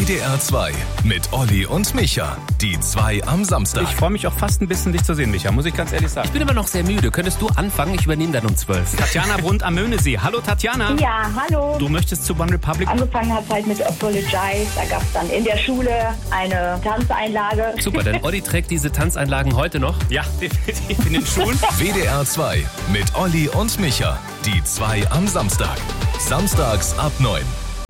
WDR 2 mit Olli und Micha. Die 2 am Samstag. Ich freue mich auch fast ein bisschen, dich zu sehen, Micha, muss ich ganz ehrlich sagen. Ich bin immer noch sehr müde. Könntest du anfangen? Ich übernehme dann um 12. Tatjana Brunt am Möhnesee. Hallo Tatjana. Ja, hallo. Du möchtest zu One Republic? Angefangen hat halt mit Apologize. Da gab es dann in der Schule eine Tanzeinlage. Super, denn Olli trägt diese Tanzeinlagen heute noch. Ja, definitiv in den Schuhen. WDR 2 mit Olli und Micha. Die 2 am Samstag. Samstags ab 9.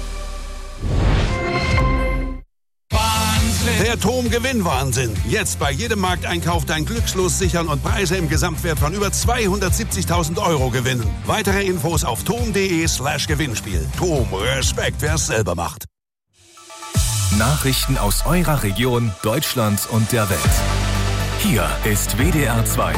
Der TOM-Gewinnwahnsinn. Jetzt bei jedem Markteinkauf dein Glückslos sichern und Preise im Gesamtwert von über 270.000 € gewinnen. Weitere Infos auf tom.de/Gewinnspiel. TOM, Respekt, wer es selber macht. Nachrichten aus eurer Region, Deutschland und der Welt. Hier ist WDR 2.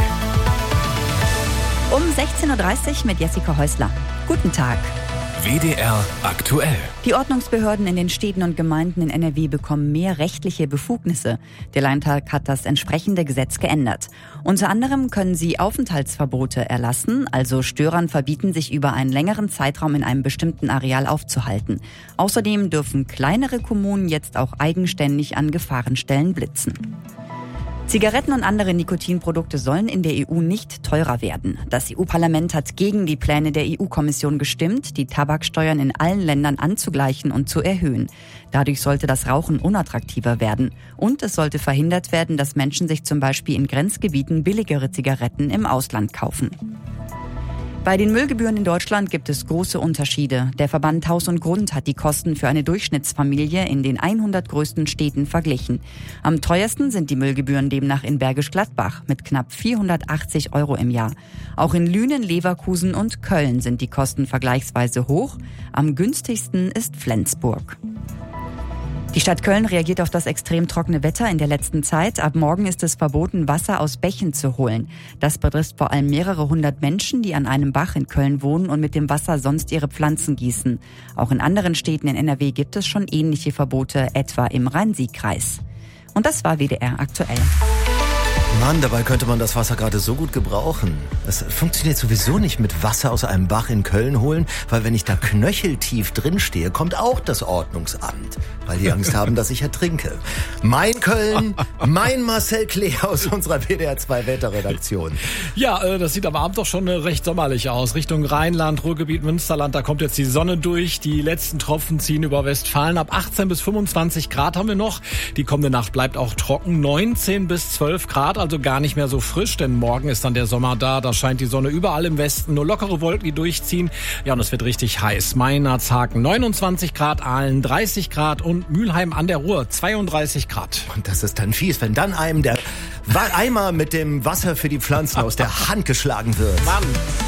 Um 16.30 Uhr mit Jessica Häusler. Guten Tag. WDR aktuell. Die Ordnungsbehörden in den Städten und Gemeinden in NRW bekommen mehr rechtliche Befugnisse. Der Landtag hat das entsprechende Gesetz geändert. Unter anderem können sie Aufenthaltsverbote erlassen, also Störern verbieten, sich über einen längeren Zeitraum in einem bestimmten Areal aufzuhalten. Außerdem dürfen kleinere Kommunen jetzt auch eigenständig an Gefahrenstellen blitzen. Zigaretten und andere Nikotinprodukte sollen in der EU nicht teurer werden. Das EU-Parlament hat gegen die Pläne der EU-Kommission gestimmt, die Tabaksteuern in allen Ländern anzugleichen und zu erhöhen. Dadurch sollte das Rauchen unattraktiver werden. Und es sollte verhindert werden, dass Menschen sich zum Beispiel in Grenzgebieten billigere Zigaretten im Ausland kaufen. Bei den Müllgebühren in Deutschland gibt es große Unterschiede. Der Verband Haus und Grund hat die Kosten für eine Durchschnittsfamilie in den 100 größten Städten verglichen. Am teuersten sind die Müllgebühren demnach in Bergisch Gladbach mit knapp 480 € im Jahr. Auch in Lünen, Leverkusen und Köln sind die Kosten vergleichsweise hoch. Am günstigsten ist Flensburg. Die Stadt Köln reagiert auf das extrem trockene Wetter in der letzten Zeit. Ab morgen ist es verboten, Wasser aus Bächen zu holen. Das betrifft vor allem mehrere hundert Menschen, die an einem Bach in Köln wohnen und mit dem Wasser sonst ihre Pflanzen gießen. Auch in anderen Städten in NRW gibt es schon ähnliche Verbote, etwa im Rhein-Sieg-Kreis. Und das war WDR aktuell. Mann, dabei könnte man das Wasser gerade so gut gebrauchen. Es funktioniert sowieso nicht mit Wasser aus einem Bach in Köln holen, weil wenn ich da knöcheltief drin stehe, kommt auch das Ordnungsamt, weil die Angst haben, dass ich ertrinke. Mein Köln, mein Marcel Klee aus unserer WDR 2 Wetterredaktion. Ja, das sieht am Abend doch schon recht sommerlich aus. Richtung Rheinland, Ruhrgebiet, Münsterland, da kommt jetzt die Sonne durch. Die letzten Tropfen ziehen über Westfalen. Ab 18 bis 25 Grad haben wir noch. Die kommende Nacht bleibt auch trocken. 19 bis 12 Grad. Also gar nicht mehr so frisch, denn morgen ist dann der Sommer da. Da scheint die Sonne überall im Westen, nur lockere Wolken, die durchziehen. Ja, und es wird richtig heiß. Meinerzhagen 29 Grad, Aalen 30 Grad und Mülheim an der Ruhr 32 Grad. Und das ist dann fies, wenn dann einem der Eimer mit dem Wasser für die Pflanzen aus der Hand geschlagen wird. Mann.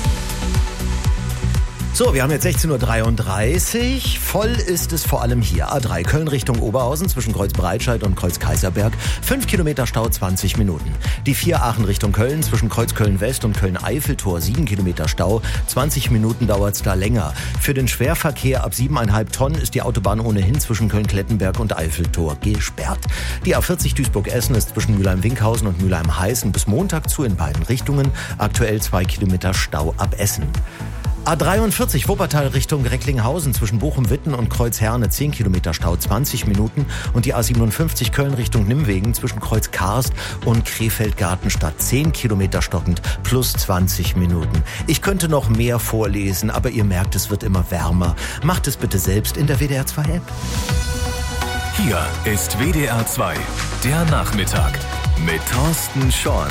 So, wir haben jetzt 16.33 Uhr. Voll ist es vor allem hier. A3 Köln Richtung Oberhausen zwischen Kreuz-Breitscheid und Kreuz-Kaiserberg. 5 Kilometer Stau, 20 Minuten. Die 4 Aachen Richtung Köln zwischen Kreuz Köln-West und Köln-Eiffeltor. 7 Kilometer Stau. 20 Minuten dauert es da länger. Für den Schwerverkehr ab 7,5 Tonnen ist die Autobahn ohnehin zwischen Köln-Klettenberg und Eiffeltor gesperrt. Die A40 Duisburg-Essen ist zwischen Mülheim-Winkhausen und Mülheim-Heißen bis Montag zu in beiden Richtungen. Aktuell 2 Kilometer Stau ab Essen. A43 Wuppertal Richtung Recklinghausen zwischen Bochum-Witten und Kreuz-Herne 10 Kilometer Stau, 20 Minuten. Und die A57 Köln Richtung Nimwegen zwischen Kreuz-Karst und Krefeld-Gartenstadt 10 Kilometer stockend plus 20 Minuten. Ich könnte noch mehr vorlesen, aber ihr merkt, es wird immer wärmer. Macht es bitte selbst in der WDR 2 App. Hier ist WDR 2, der Nachmittag mit Thorsten Schorn.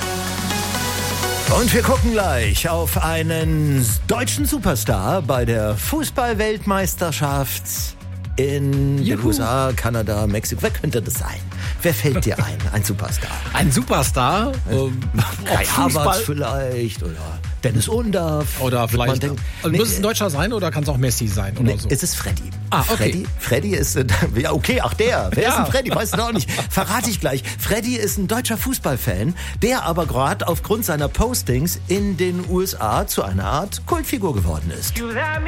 Und wir gucken gleich auf einen deutschen Superstar bei der Fußball-Weltmeisterschaft in den USA, Kanada, Mexiko. Wer könnte das sein? Wer fällt dir ein? Ein Superstar. Ein Superstar? Kai Havertz vielleicht oder Dennis Undaff. Oder vielleicht. Muss es ein nee, Deutscher sein oder kann es auch Messi sein? Oder so? Es ist Freddy. Ah, okay. Freddy ist, ja okay, ach der. Wer ist denn Freddy? Weißt du auch nicht. Verrate ich gleich. Freddy ist ein deutscher Fußballfan, der aber gerade aufgrund seiner Postings in den USA zu einer Art Kultfigur geworden ist.